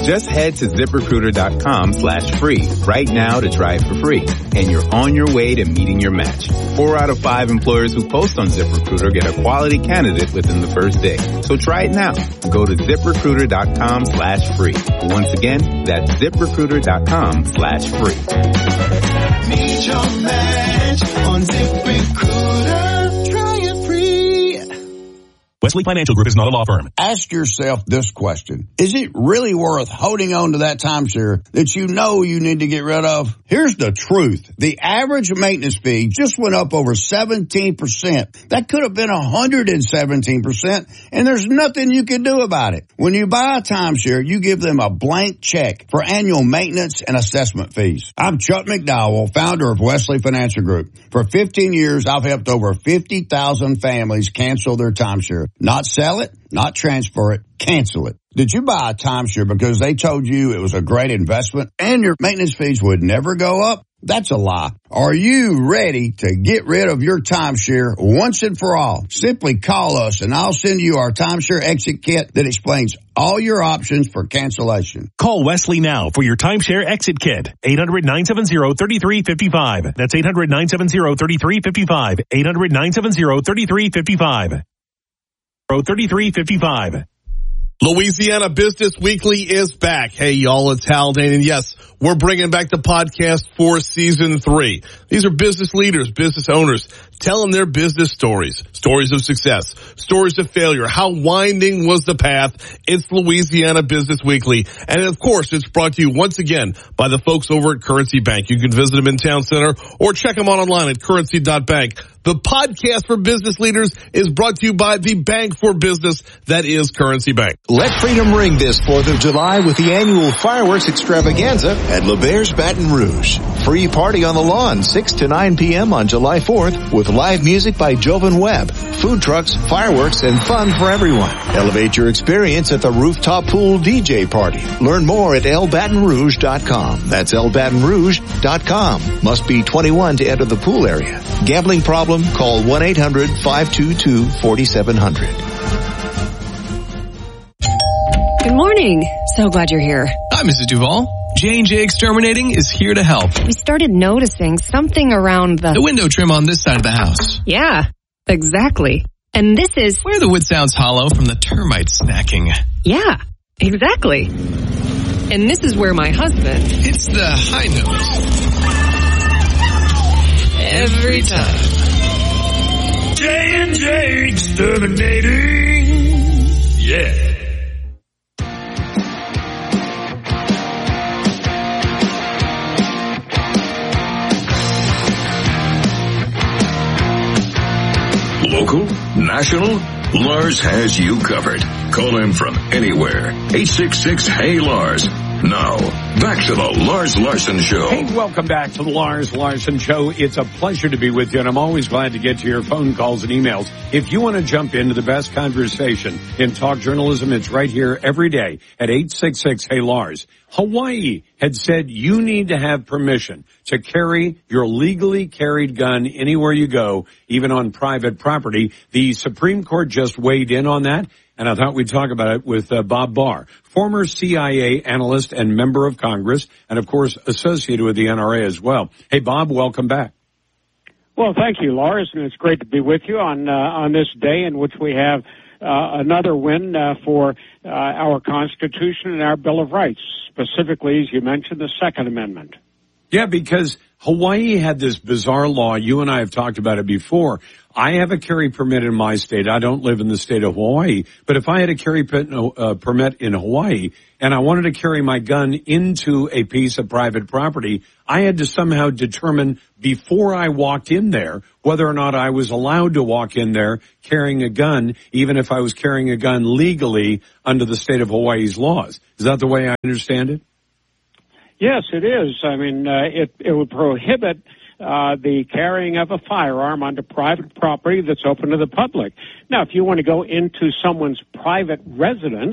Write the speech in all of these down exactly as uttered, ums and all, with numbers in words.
Just head to ZipRecruiter.com slash free right now to try it for free. And you're on your way to meeting your match. Four out of five employers who post on ZipRecruiter get a quality candidate within the first day. So try it now. Go to ZipRecruiter.com slash free. Once again, that's ZipRecruiter.com slash free. Meet your match on ZipRecruiter. Try it free. Wesley Financial Group is not a law firm. Ask yourself this question. Is it really worth holding on to that timeshare that you know you need to get rid of? Here's the truth. The average maintenance fee just went up over seventeen percent. That could have been one hundred seventeen percent, and there's nothing you can do about it. When you buy a timeshare, you give them a blank check for annual maintenance and assessment fees. I'm Chuck McDowell, founder of Wesley Financial Group. For fifteen years, I've helped over fifty thousand families cancel their timeshare. Not sell it, not transfer it, cancel it. Did you buy a timeshare because they told you it was a great investment and your maintenance fees would never go up? That's a lie. Are you ready to get rid of your timeshare once and for all? Simply call us and I'll send you our timeshare exit kit that explains all your options for cancellation. Call Wesley now for your timeshare exit kit. eight hundred, nine seven zero, three three five five. That's eight hundred, nine seven zero, three three five five. eight hundred, nine seven zero, three three five five. thirty-three fifty-five. Louisiana Business Weekly is back. Hey, y'all, it's Haldane, and yes, we're bringing back the podcast for season three. These are business leaders, business owners, telling their business stories, stories of success, stories of failure. How winding was the path? It's Louisiana Business Weekly. And of course, it's brought to you once again by the folks over at Currency Bank. You can visit them in Town Center or check them out online at currency dot bank. The podcast for business leaders is brought to you by the bank for business that is Currency Bank. Let freedom ring this fourth of July with the annual fireworks extravaganza at LeBairs Baton Rouge. Free party on the lawn, six to nine p.m. on July fourth with live music by Jovan Webb, food trucks, fireworks, and fun for everyone. Elevate your experience at the rooftop pool D J party. Learn more at el baton rouge dot com. That's el baton rouge dot com. Must be twenty-one to enter the pool area. Gambling problem? Call one eight hundred, five two two, four seven zero zero. Good morning. So glad you're here. Hi, Missus Duvall. J and J Exterminating is here to help. We started noticing something around the... The window trim on this side of the house. Yeah, exactly. And this is... Where the wood sounds hollow from the termite snacking. Yeah, exactly. And this is where my husband... It's the high note. Every time. J and J Exterminating. Yeah. Local, national, Lars has you covered. Call him from anywhere. eight six six, hey Lars. Now, back to the Lars Larson Show. Hey, welcome back to the Lars Larson Show. It's a pleasure to be with you, and I'm always glad to get to your phone calls and emails. If you want to jump into the best conversation in talk journalism, it's right here every day at eight six six, hey Lars. Hawaii had said you need to have permission to carry your legally carried gun anywhere you go, even on private property. The Supreme Court just weighed in on that, and I thought we'd talk about it with uh, Bob Barr, former C I A analyst and member of Congress, and, of course, associated with the N R A as well. Hey, Bob, welcome back. Well, thank you, Lars, and it's great to be with you on uh, on this day in which we have uh, another win uh, for uh, our Constitution and our Bill of Rights, specifically, as you mentioned, the Second Amendment. Yeah, because Hawaii had this bizarre law. You and I have talked about it before. I have a carry permit in my state. I don't live in the state of Hawaii. But if I had a carry uh, permit in Hawaii and I wanted to carry my gun into a piece of private property, I had to somehow determine before I walked in there whether or not I was allowed to walk in there carrying a gun, even if I was carrying a gun legally under the state of Hawaii's laws. Is that the way I understand it? Yes, it is. I mean, uh, it, it would prohibit uh, the carrying of a firearm onto private property that's open to the public. Now, if you want to go into someone's private residence,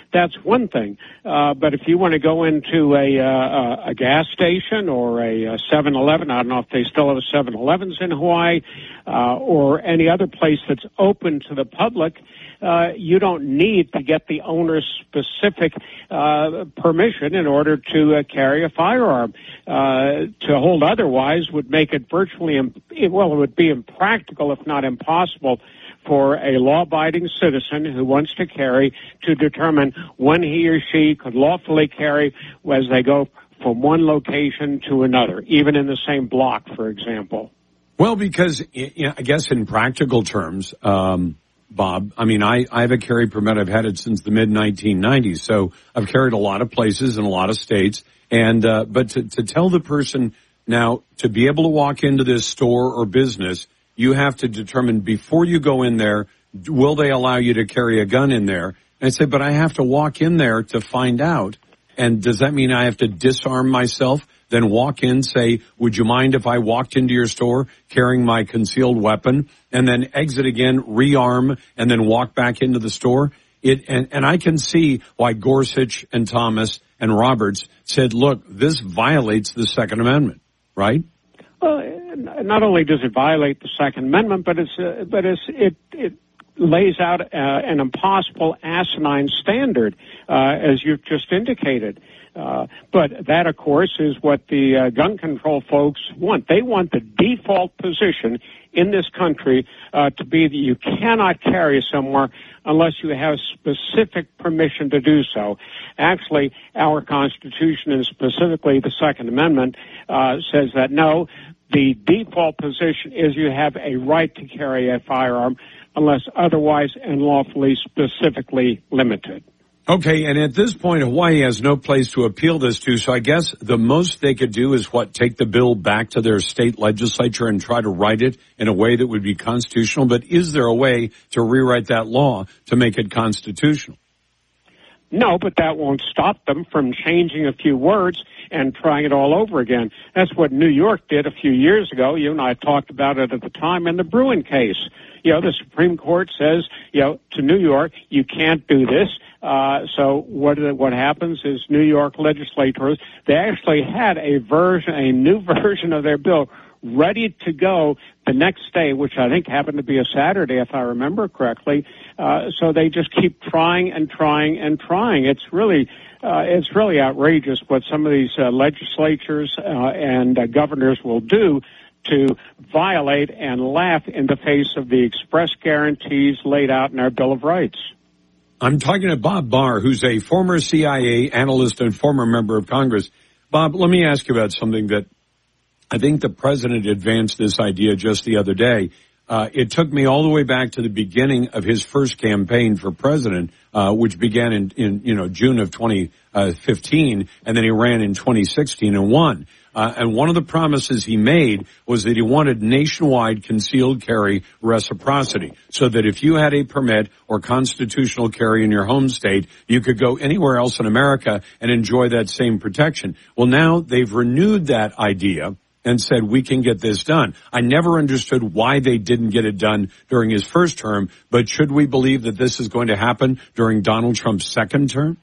that's one thing. Uh, but if you want to go into a, uh, a gas station or a seven eleven, I don't know if they still have seven elevens in Hawaii, uh, or any other place that's open to the public, uh, you don't need to get the owner's specific uh, permission in order to uh, carry a firearm. Uh, to hold otherwise would make it virtually, imp- well, it would be impractical, if not impossible, for a law-abiding citizen who wants to carry to determine when he or she could lawfully carry as they go from one location to another, even in the same block, for example. Well, because you know, I guess in practical terms, um, Bob, I mean, I, I have a carry permit. I've had it since the mid nineteen nineties, so I've carried a lot of places in a lot of states. And uh, but to, to tell the person now to be able to walk into this store or business, you have to determine before you go in there, will they allow you to carry a gun in there? And I say, but I have to walk in there to find out. And does that mean I have to disarm myself, then walk in, say, would you mind if I walked into your store carrying my concealed weapon, and then exit again, rearm, and then walk back into the store? It, and, and I can see why Gorsuch and Thomas and Roberts said, look, this violates the Second Amendment, right? Well, not only does it violate the Second Amendment, but it's uh, but it's, it it lays out uh, an impossible, asinine standard, uh, as you've just indicated. Uh, but that, of course, is what the uh, gun control folks want. They want the default position in this country uh, to be that you cannot carry somewhere unless you have specific permission to do so. Actually, our Constitution, and specifically the Second Amendment, uh, says that no, the default position is you have a right to carry a firearm unless otherwise and lawfully specifically limited. Okay, and at this point, Hawaii has no place to appeal this to, so I guess the most they could do is, what, take the bill back to their state legislature and try to write it in a way that would be constitutional? But is there a way to rewrite that law to make it constitutional? No, but that won't stop them from changing a few words and trying it all over again. That's what New York did a few years ago. You and I talked about it at the time in the Bruen case. You know, the Supreme Court says, you know, to New York, you can't do this. Uh, so what what happens is New York legislators, they actually had a version, a new version of their bill ready to go the next day, which I think happened to be a Saturday, if I remember correctly. Uh, so they just keep trying and trying and trying. It's really, uh, it's really outrageous what some of these uh, legislatures uh, and uh, governors will do to violate and laugh in the face of the express guarantees laid out in our Bill of Rights. I'm talking to Bob Barr, who's a former C I A analyst and former member of Congress. Bob, let me ask you about something that I think the president advanced this idea just the other day. Uh, it took me all the way back to the beginning of his first campaign for president, uh, which began in, in, you know, June of twenty fifteen, and then he ran in twenty sixteen and won. Uh, and one of the promises he made was that he wanted nationwide concealed carry reciprocity, so that if you had a permit or constitutional carry in your home state, you could go anywhere else in America and enjoy that same protection. Well, now they've renewed that idea and said, we can get this done. I never understood why they didn't get it done during his first term, but should we believe that this is going to happen during Donald Trump's second term?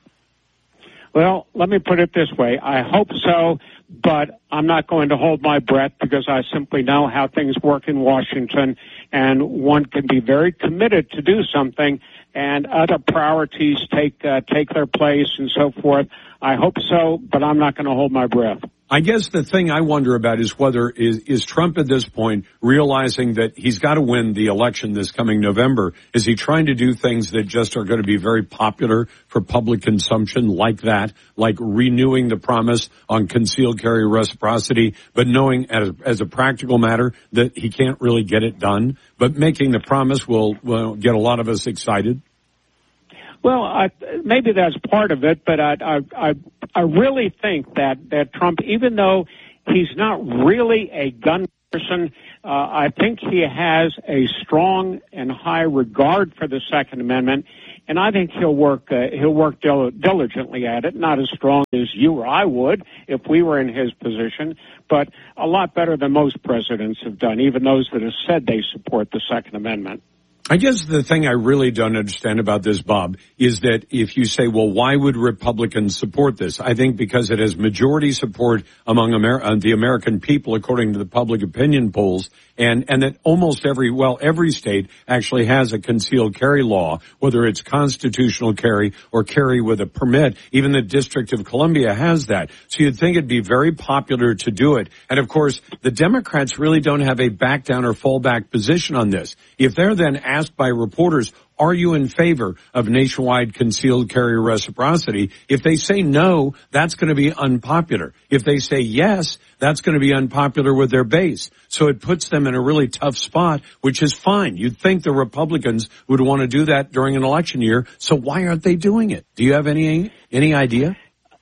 Well, let me put it this way. I hope so, but I'm not going to hold my breath because I simply know how things work in Washington, and one can be very committed to do something and other priorities take uh, take their place and so forth. I hope so, but I'm not going to hold my breath. I guess the thing I wonder about is whether is, is Trump at this point realizing that he's got to win the election this coming November? Is he trying to do things that just are going to be very popular for public consumption like that, like renewing the promise on concealed carry reciprocity, but knowing as, as a practical matter that he can't really get it done, but making the promise will, will get a lot of us excited? Well, I, maybe that's part of it, but I, I, I, I really think that, that Trump, even though he's not really a gun person, uh, I think he has a strong and high regard for the Second Amendment, and I think he'll work uh, he'll work dil- diligently at it. Not as strong as you or I would if we were in his position, but a lot better than most presidents have done, even those that have said they support the Second Amendment. I guess the thing I really don't understand about this, Bob, is that if you say, well, why would Republicans support this? I think because it has majority support among Amer- uh, the American people, according to the public opinion polls, and, and that almost every, well, every state actually has a concealed carry law, whether it's constitutional carry or carry with a permit. Even the District of Columbia has that. So you'd think it'd be very popular to do it. And of course, the Democrats really don't have a back down or fallback position on this. If they're then asked by reporters, are you in favor of nationwide concealed carry reciprocity? If they say no, that's going to be unpopular. If they say yes, that's going to be unpopular with their base. So it puts them in a really tough spot, which is fine. You'd think the Republicans would want to do that during an election year. So why aren't they doing it? Do you have any any idea?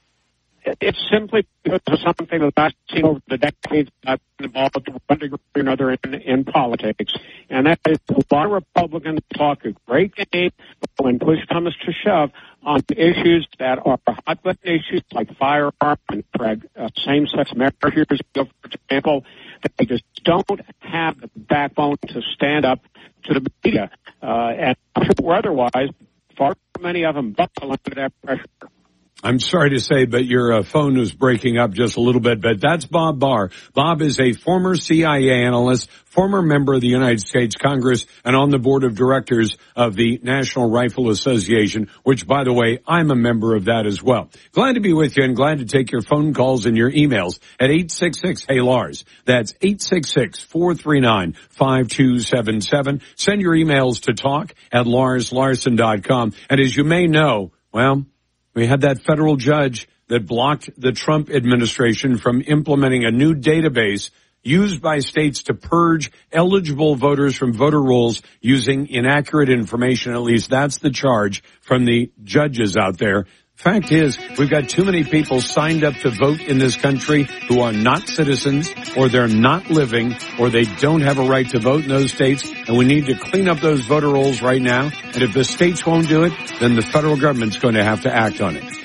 It's simply because of something that I've seen over the decades. I've been involved to one degree or another in, in politics. And that is a lot of Republicans talk a great game, but when push comes to shove on issues that are hot button issues like firearm and uh, same-sex marriages, for example, they just don't have the backbone to stand up to the media. Uh, and or otherwise, far too many of them buckle under that pressure. I'm sorry to say, but your uh, phone was breaking up just a little bit, but that's Bob Barr. Bob is a former C I A analyst, former member of the United States Congress, and on the board of directors of the National Rifle Association, which, by the way, I'm a member of that as well. Glad to be with you and glad to take your phone calls and your emails at eight six six, hey Lars. That's eight six six, four three nine, five two seven seven. Send your emails to talk at lars larson dot com. And as you may know, well, we had that federal judge that blocked the Trump administration from implementing a new database used by states to purge eligible voters from voter rolls using inaccurate information. At least that's the charge from the judges out there. Fact is, we've got too many people signed up to vote in this country who are not citizens, or they're not living, or they don't have a right to vote in those states, and we need to clean up those voter rolls right now. And if the states won't do it, then the federal government's going to have to act on it.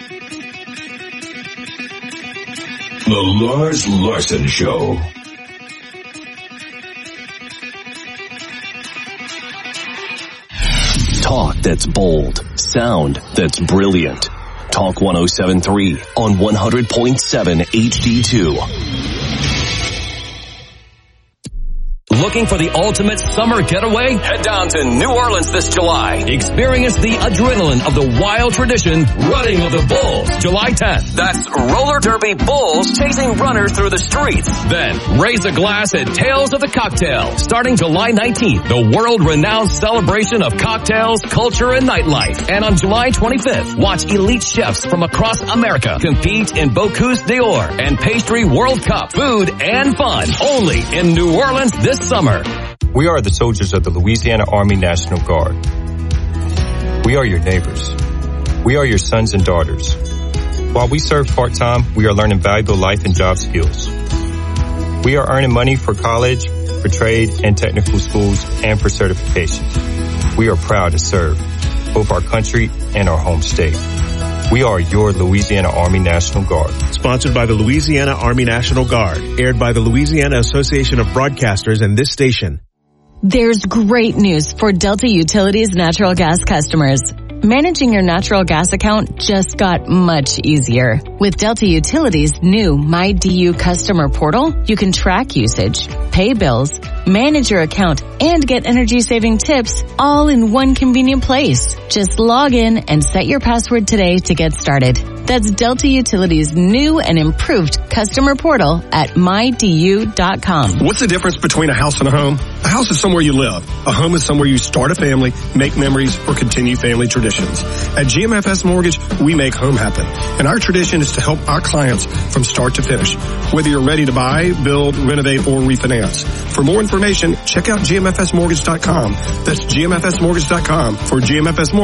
The Lars Larson Show. Talk that's bold. Sound that's brilliant. Talk one oh seven point three on one hundred point seven H D two. Looking for the ultimate summer getaway? Head down to New Orleans this July. Experience the adrenaline of the wild tradition, Running of the Bulls, July tenth. That's roller derby bulls chasing runners through the streets. Then, raise a glass at Tales of the Cocktail, starting July nineteenth. The world-renowned celebration of cocktails, culture, and nightlife. And on July twenty-fifth, watch elite chefs from across America compete in Bocuse d'Or and Pastry World Cup. Food and fun, only in New Orleans this summer. We are the soldiers of the Louisiana Army National Guard. We are your neighbors. We are your sons and daughters. While we serve part-time, we are learning valuable life and job skills. We are earning money for college, for trade and technical schools, and for certifications. We are proud to serve both our country and our home state. We are your Louisiana Army National Guard. Sponsored by the Louisiana Army National Guard. Aired by the Louisiana Association of Broadcasters and this station. There's great news for Delta Utilities natural gas customers. Managing your natural gas account just got much easier. With Delta Utilities' new MyDU customer portal, you can track usage, pay bills, manage your account, and get energy-saving tips all in one convenient place. Just log in and set your password today to get started. That's Delta Utilities' new and improved customer portal at my D U dot com. What's the difference between a house and a home? A house is somewhere you live. A home is somewhere you start a family, make memories, or continue family traditions. At G M F S Mortgage, we make home happen. And our tradition is to help our clients from start to finish. Whether you're ready to buy, build, renovate, or refinance. For more information, check out G M F S mortgage dot com. That's G M F S mortgage dot com. For G M F S Mortgage,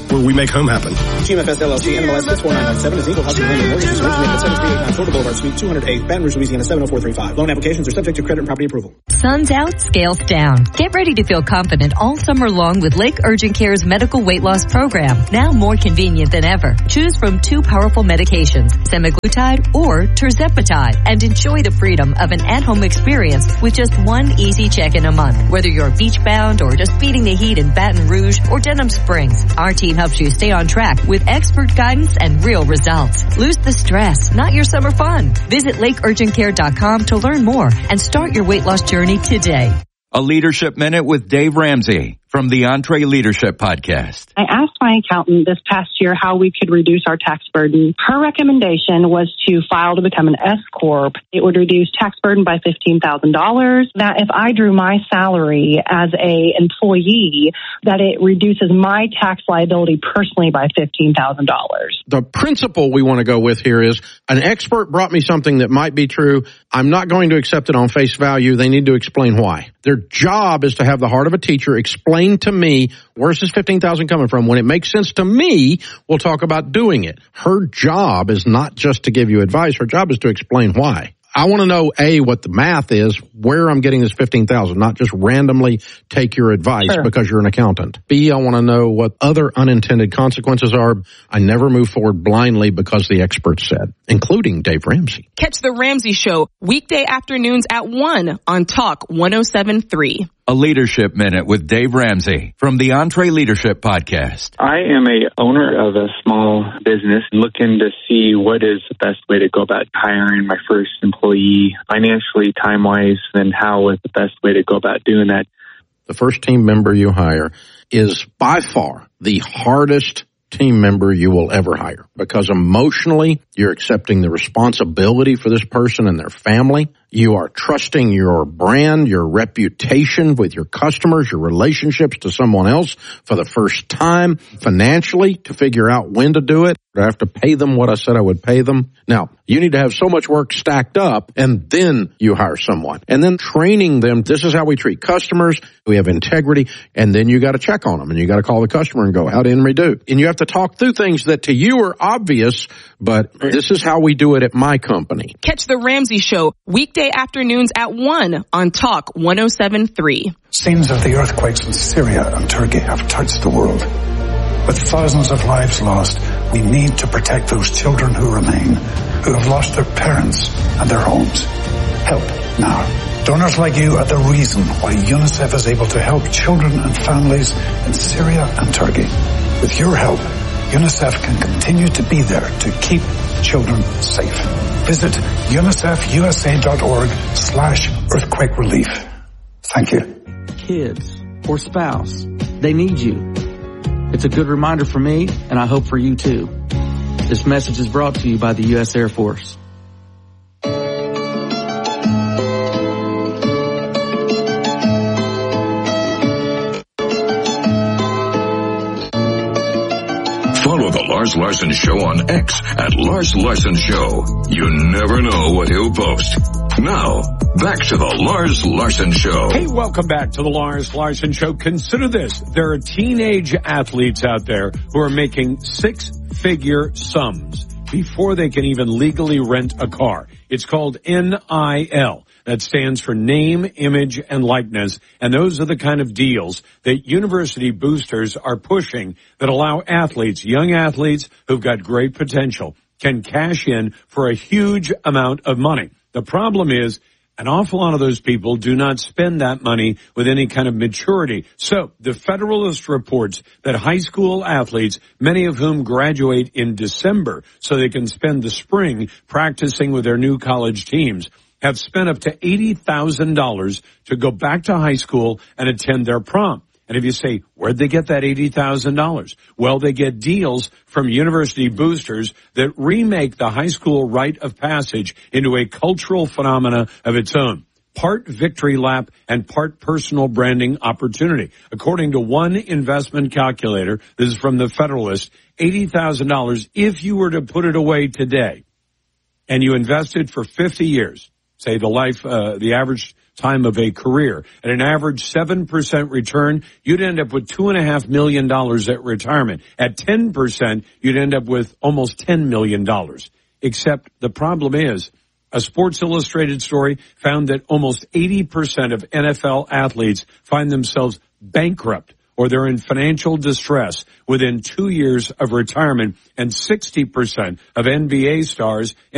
where we make home happen. G M F S L L C, N M L S six four nine nine seven, is equal housing lender. Mortgage is originated at seven three eight nine Florida Boulevard, Suite two hundred eight, Baton Rouge, Louisiana seven oh four three five. Loan applications are subject to credit and property approval. Sun's out, scales down. Get ready to feel confident all summer long with Lake Urgent Care's medical weight loss program. Now more convenient than ever. Choose from two powerful medications, semaglutide or tirzepatide, and enjoy the freedom of an at-home experience with just one easy check-in a month. Whether you're beach-bound or just beating the heat in Baton Rouge or Denham Springs, our team helps you stay on track with expert guidance and real results. Lose the stress, not your summer fun. Visit lake urgent care dot com to learn more and start your weight loss journey today. A Leadership Minute with Dave Ramsey from the Entree Leadership Podcast. I asked my accountant this past year how we could reduce our tax burden. Her recommendation was to file to become an S Corp. It would reduce tax burden by fifteen thousand dollars. That if I drew my salary as a employee, that it reduces my tax liability personally by fifteen thousand dollars. The principle we want to go with here is an expert brought me something that might be true. I'm not going to accept it on face value. They need to explain why. Their job is to have the heart of a teacher, explain to me, where's this fifteen thousand dollars coming from? When it makes sense to me, we'll talk about doing it. Her job is not just to give you advice. Her job is to explain why. I want to know, A, what the math is, where I'm getting this fifteen thousand dollars, not just randomly take your advice sure. because you're an accountant. B, I want to know what other unintended consequences are. I never move forward blindly because the expert said, including Dave Ramsey. Catch The Ramsey Show weekday afternoons at one on Talk one oh seven point three. A Leadership Minute with Dave Ramsey from the Entree Leadership Podcast. I am a owner of a small business looking to see what is the best way to go about hiring my first employee financially, time-wise, and how is the best way to go about doing that. The first team member you hire is by far the hardest team member you will ever hire because emotionally you're accepting the responsibility for this person and their family. You are trusting your brand, your reputation with your customers, your relationships to someone else for the first time, financially to figure out when to do it. I have to pay them what I said I would pay them. Now, you need to have so much work stacked up, and then you hire someone. And then training them, this is how we treat customers. We have integrity, and then you got to check on them, and you got to call the customer and go, how did we do? And you have to talk through things that to you are obvious, but this is how we do it at my company. Catch The Ramsey Show weekday afternoons at one on Talk one oh seven point three. Scenes of the earthquakes in Syria and Turkey have touched the world. With thousands of lives lost, we need to protect those children who remain, who have lost their parents and their homes. Help now. Donors like you are the reason why UNICEF is able to help children and families in Syria and Turkey. With your help, UNICEF can continue to be there to keep children safe. Visit unicef.usa.org slash earthquake relief. Thank you. Kids or spouse, they need you. It's a good reminder for me, and I hope for you too. This message is brought to you by the U S Air Force. Follow The Lars Larson Show on X at Lars Larson Show. You never know what he'll post. Now, back to The Lars Larson Show. Hey, welcome back to The Lars Larson Show. Consider this. There are teenage athletes out there who are making six-figure sums before they can even legally rent a car. It's called N I L. That stands for name, image, and likeness. And those are the kind of deals that university boosters are pushing that allow athletes, young athletes who've got great potential, can cash in for a huge amount of money. The problem is an awful lot of those people do not spend that money with any kind of maturity. So the Federalist reports that high school athletes, many of whom graduate in December so they can spend the spring practicing with their new college teams, have spent up to eighty thousand dollars to go back to high school and attend their prom. And if you say, where'd they get that eighty thousand dollars? Well, they get deals from university boosters that remake the high school rite of passage into a cultural phenomena of its own. Part victory lap and part personal branding opportunity. According to one investment calculator, this is from the Federalist, eighty thousand dollars, if you were to put it away today and you invested for fifty years, say the life, uh, the average time of a career. At an average seven percent return, you'd end up with two point five million dollars at retirement. At ten percent, you'd end up with almost ten million dollars. Except the problem is, a Sports Illustrated story found that almost eighty percent of N F L athletes find themselves bankrupt or they're in financial distress within two years of retirement, and sixty percent of N B A stars